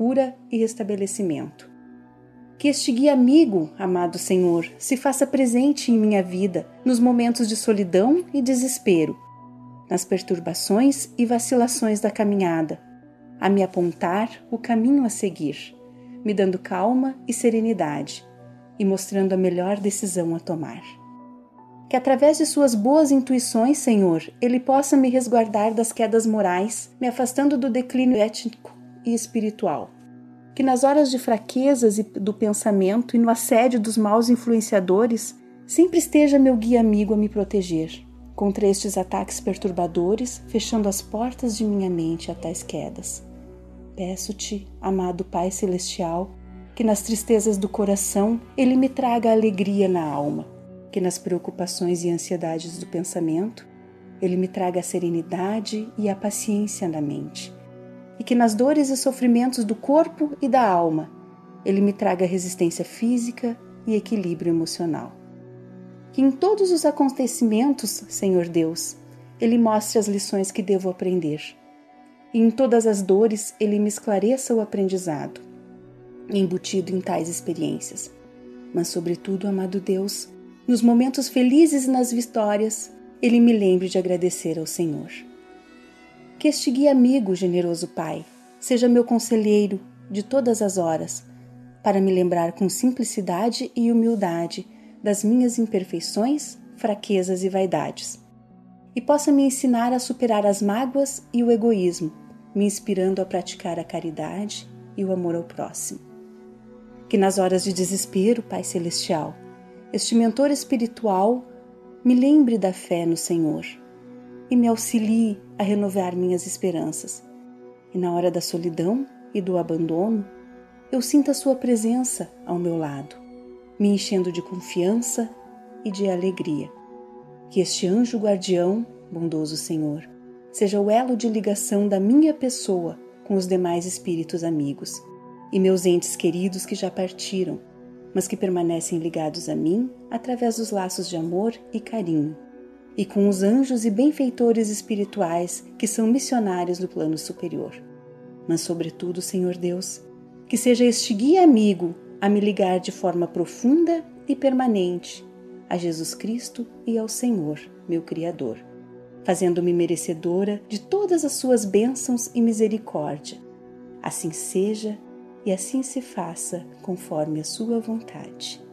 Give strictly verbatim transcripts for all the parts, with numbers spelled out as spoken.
cura e restabelecimento. Que este guia amigo, amado Senhor, se faça presente em minha vida nos momentos de solidão e desespero, nas perturbações e vacilações da caminhada, a me apontar o caminho a seguir, me dando calma e serenidade e mostrando a melhor decisão a tomar. Que através de suas boas intuições, Senhor, Ele possa me resguardar das quedas morais, me afastando do declínio ético e espiritual. Que nas horas de fraquezas do pensamento e no assédio dos maus influenciadores, sempre esteja meu guia amigo a me proteger contra estes ataques perturbadores, fechando as portas de minha mente a tais quedas. Peço-te, amado Pai Celestial, que nas tristezas do coração Ele me traga alegria na alma, que nas preocupações e ansiedades do pensamento Ele me traga a serenidade e a paciência na mente, e que nas dores e sofrimentos do corpo e da alma Ele me traga resistência física e equilíbrio emocional. Que em todos os acontecimentos, Senhor Deus, Ele mostre as lições que devo aprender, e em todas as dores Ele me esclareça o aprendizado, embutido em tais experiências. Mas, sobretudo, amado Deus, nos momentos felizes e nas vitórias, Ele me lembre de agradecer ao Senhor. Que este guia amigo, generoso Pai, seja meu conselheiro de todas as horas, para me lembrar com simplicidade e humildade das minhas imperfeições, fraquezas e vaidades, e possa me ensinar a superar as mágoas e o egoísmo, me inspirando a praticar a caridade e o amor ao próximo. Que nas horas de desespero, Pai Celestial, este mentor espiritual me lembre da fé no Senhor e me auxilie a renovar minhas esperanças. E na hora da solidão e do abandono, eu sinta a sua presença ao meu lado, me enchendo de confiança e de alegria. Que este anjo guardião, bondoso Senhor, seja o elo de ligação da minha pessoa com os demais espíritos amigos e meus entes queridos que já partiram, mas que permanecem ligados a mim através dos laços de amor e carinho, e com os anjos e benfeitores espirituais que são missionários do plano superior. Mas, sobretudo, Senhor Deus, que seja este guia amigo a me ligar de forma profunda e permanente a Jesus Cristo e ao Senhor, meu Criador, fazendo-me merecedora de todas as suas bênçãos e misericórdia. Assim seja e assim se faça conforme a sua vontade.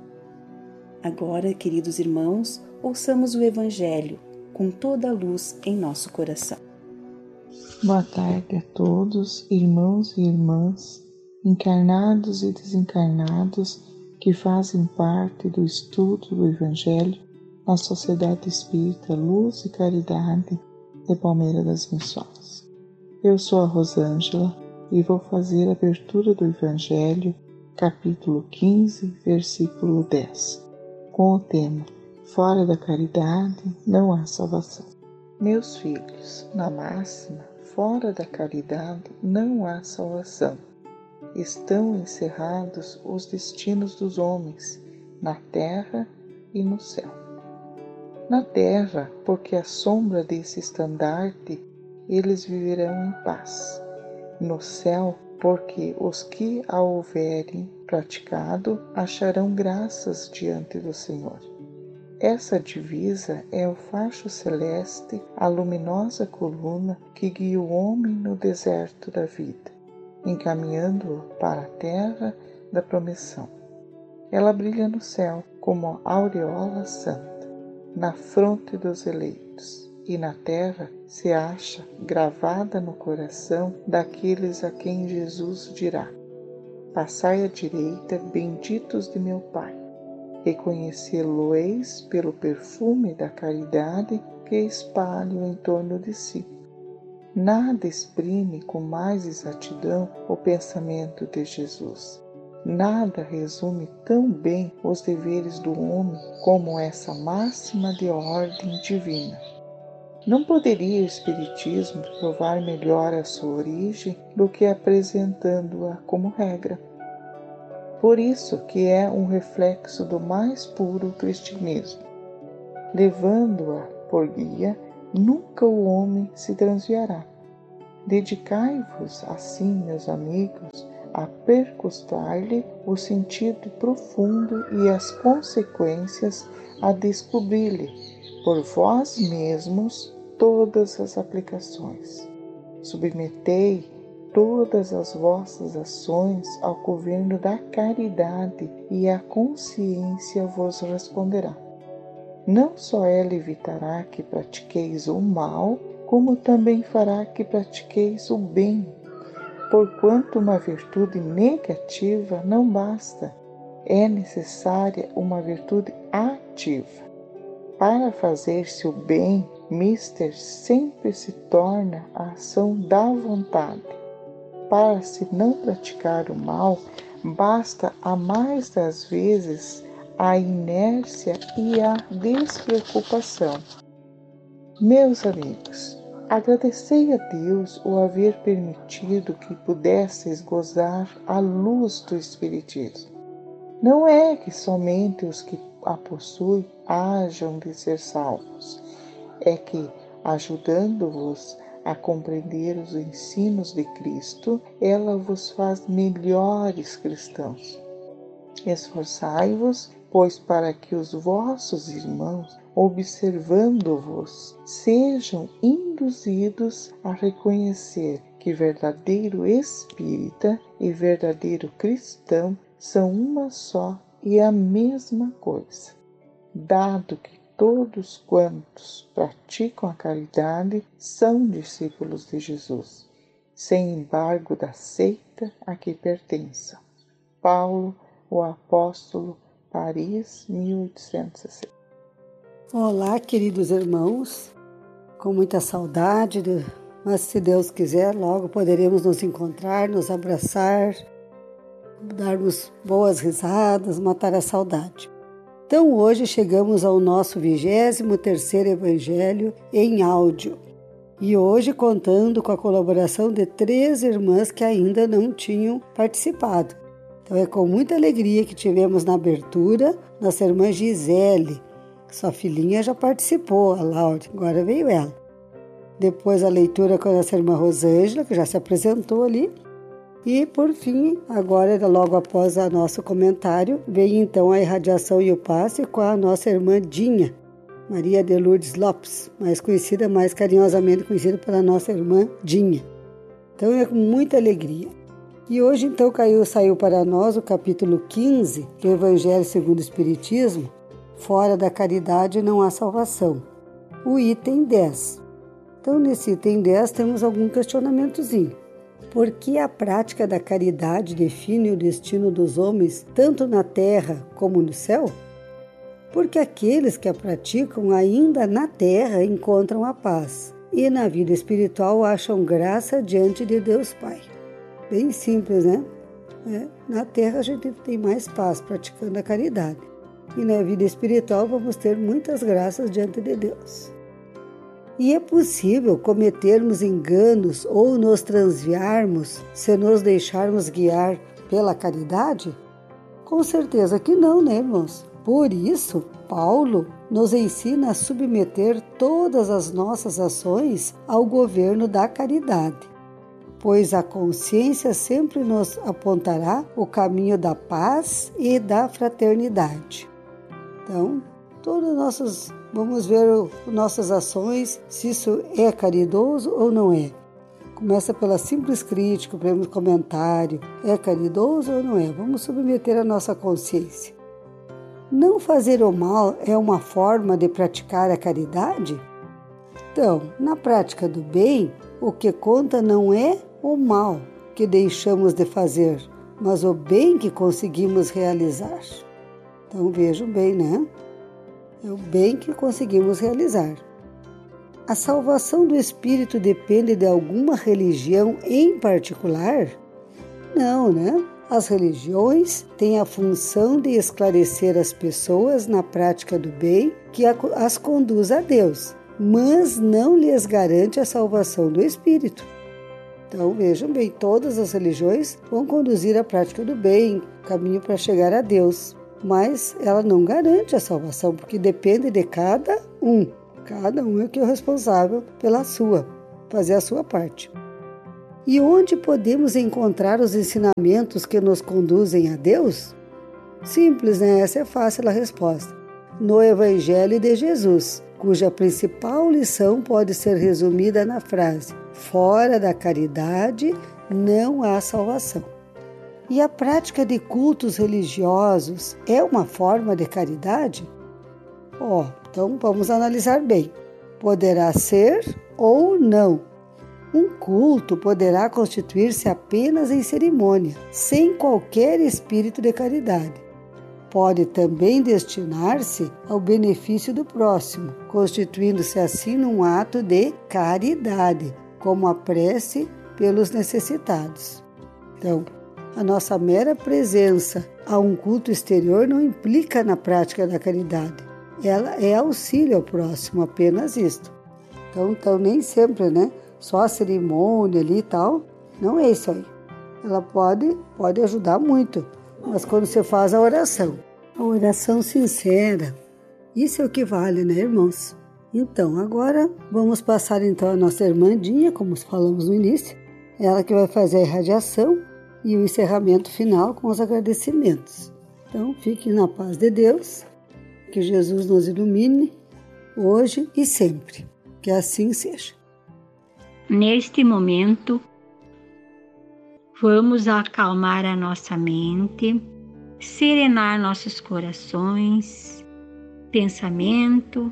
Agora, queridos irmãos, ouçamos o Evangelho com toda a luz em nosso coração. Boa tarde a todos, irmãos e irmãs, encarnados e desencarnados, que fazem parte do estudo do Evangelho na Sociedade Espírita Luz e Caridade de Palmeira das Missões. Eu sou a Rosângela e vou fazer a abertura do Evangelho, capítulo quinze, versículo dez, com o tema Fora da caridade não há salvação. Meus filhos, na máxima, fora da caridade não há salvação. Estão encerrados os destinos dos homens, na terra e no céu. Na terra, porque à sombra desse estandarte eles viverão em paz. No céu, porque os que a houverem praticado acharão graças diante do Senhor. Essa divisa é o facho celeste, a luminosa coluna que guia o homem no deserto da vida, encaminhando-o para a terra da promissão. Ela brilha no céu como a aureola santa, na fronte dos eleitos, e na terra se acha gravada no coração daqueles a quem Jesus dirá: Passai à direita, benditos de meu Pai. Reconhecê-lo-eis pelo perfume da caridade que espalho em torno de si. Nada exprime com mais exatidão o pensamento de Jesus. Nada resume tão bem os deveres do homem como essa máxima de ordem divina. Não poderia o Espiritismo provar melhor a sua origem do que apresentando-a como regra. Por isso que é um reflexo do mais puro cristianismo. Levando-a por guia, nunca o homem se transviará. Dedicai-vos, assim, meus amigos, a percustar-lhe o sentido profundo e as consequências a descobrir-lhe, por vós mesmos, todas as aplicações. Submetei todas as vossas ações ao governo da caridade e a consciência vos responderá. Não só ela evitará que pratiqueis o mal, como também fará que pratiqueis o bem, porquanto uma virtude negativa não basta, é necessária uma virtude ativa. Para fazer-se o bem, mister sempre se torna a ação da vontade. Para se não praticar o mal, basta a mais das vezes a inércia e a despreocupação. Meus amigos, agradecei a Deus o haver permitido que pudesseis gozar a luz do Espiritismo. Não é que somente os que a possuem hajam de ser salvos, é que, ajudando-vos a compreender os ensinos de Cristo, ela vos faz melhores cristãos. Esforçai-vos, pois, para que os vossos irmãos, observando-vos, sejam induzidos a reconhecer que verdadeiro espírita e verdadeiro cristão são uma só e a mesma coisa, dado que todos quantos praticam a caridade são discípulos de Jesus, sem embargo da seita a que pertençam. Paulo, o Apóstolo, Paris, mil oitocentos e sessenta. Olá, queridos irmãos, com muita saudade, mas se Deus quiser, logo poderemos nos encontrar, nos abraçar, darmos boas risadas, matar a saudade. Então hoje chegamos ao nosso vigésimo terceiro Evangelho em áudio e hoje contando com a colaboração de três irmãs que ainda não tinham participado. Então é com muita alegria que tivemos na abertura nossa irmã Gisele, sua filhinha já participou, a Laura, agora veio ela. Depois a leitura com a nossa irmã Rosângela, que já se apresentou ali. E, por fim, agora, logo após o nosso comentário, veio então a irradiação e o passe com a nossa irmã Dinha, Maria de Lourdes Lopes, mais conhecida, mais carinhosamente conhecida pela nossa irmã Dinha. Então é com muita alegria. E hoje, então, caiu, saiu para nós o capítulo quinze, que é o Evangelho segundo o Espiritismo, Fora da caridade não há salvação. O item dez. Então, nesse item dez, temos algum questionamentozinho. Por que a prática da caridade define o destino dos homens, tanto na terra como no céu? Porque aqueles que a praticam ainda na terra encontram a paz e na vida espiritual acham graça diante de Deus Pai. Bem simples, né? É, na terra a gente tem mais paz praticando a caridade. E na vida espiritual vamos ter muitas graças diante de Deus. E é possível cometermos enganos ou nos transviarmos se nos deixarmos guiar pela caridade? Com certeza que não, né, irmãos? Por isso, Paulo nos ensina a submeter todas as nossas ações ao governo da caridade, pois a consciência sempre nos apontará o caminho da paz e da fraternidade. Então, todas nossas, vamos ver o, nossas ações, se isso é caridoso ou não é. Começa pela simples crítica, pelo comentário, é caridoso ou não é? Vamos submeter a nossa consciência. Não fazer o mal é uma forma de praticar a caridade? Então, na prática do bem, o que conta não é o mal que deixamos de fazer, mas o bem que conseguimos realizar. Então vejam bem, né? É o bem que conseguimos realizar. A salvação do espírito depende de alguma religião em particular? Não, né? As religiões têm a função de esclarecer as pessoas na prática do bem que as conduz a Deus, mas não lhes garante a salvação do espírito. Então vejam bem, todas as religiões vão conduzir à prática do bem, caminho para chegar a Deus. Mas ela não garante a salvação, porque depende de cada um. Cada um é que é o responsável pela sua, fazer a sua parte. E onde podemos encontrar os ensinamentos que nos conduzem a Deus? Simples, né? Essa é fácil a resposta. No Evangelho de Jesus, cuja principal lição pode ser resumida na frase: fora da caridade não há salvação. E a prática de cultos religiosos é uma forma de caridade? Ó, oh, então vamos analisar bem. Poderá ser ou não. Um culto poderá constituir-se apenas em cerimônia, sem qualquer espírito de caridade. Pode também destinar-se ao benefício do próximo, constituindo-se assim num ato de caridade, como a prece pelos necessitados. Então, a nossa mera presença a um culto exterior não implica na prática da caridade. Ela é auxílio ao próximo, apenas isto. Então, então nem sempre, né? Só a cerimônia ali e tal, não é isso aí. Ela pode, pode ajudar muito, mas quando você faz a oração, a oração sincera, isso é o que vale, né, irmãos? Então, agora vamos passar então a nossa irmandinha, como falamos no início, ela que vai fazer a irradiação e o encerramento final com os agradecimentos. Então, fiquem na paz de Deus, que Jesus nos ilumine hoje e sempre, que assim seja. Neste momento, vamos acalmar a nossa mente, serenar nossos corações, pensamento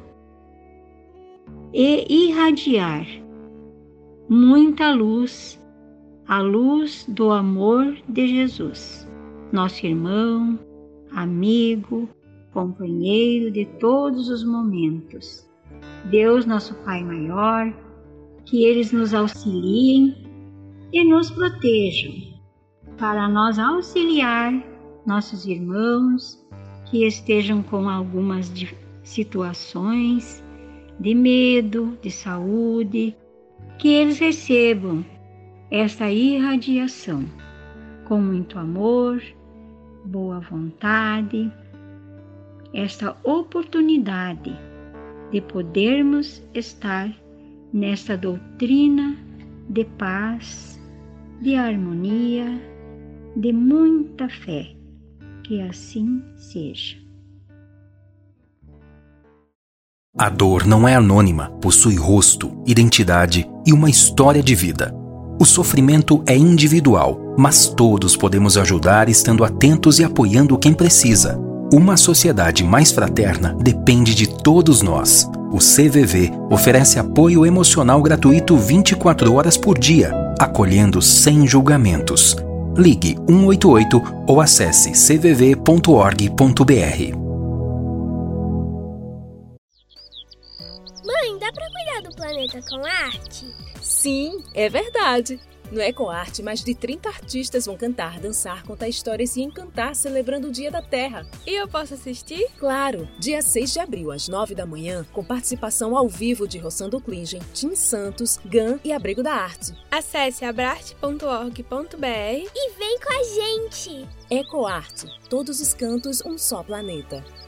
e irradiar muita luz, a luz do amor de Jesus, nosso irmão, amigo, companheiro de todos os momentos. Deus, nosso Pai maior, que eles nos auxiliem e nos protejam, para nós auxiliar nossos irmãos que estejam com algumas situações de medo, de saúde, que eles recebam esta irradiação com muito amor, boa vontade, esta oportunidade de podermos estar nesta doutrina de paz, de harmonia, de muita fé. Que assim seja. A dor não é anônima, possui rosto, identidade e uma história de vida. O sofrimento é individual, mas todos podemos ajudar estando atentos e apoiando quem precisa. Uma sociedade mais fraterna depende de todos nós. O C V V oferece apoio emocional gratuito vinte e quatro horas por dia, acolhendo sem julgamentos. Ligue um oito oito ou acesse c v v ponto org ponto b r. Mãe, dá pra cuidar do planeta com arte? Sim, é verdade. No EcoArte, mais de trinta artistas vão cantar, dançar, contar histórias e encantar celebrando o Dia da Terra. E eu posso assistir? Claro! Dia seis de abril, às nove da manhã, com participação ao vivo de Rossando Klingen, Tim Santos, Gan e Abrigo da Arte. Acesse abrarte ponto org ponto b r e vem com a gente! EcoArte, todos os cantos, um só planeta.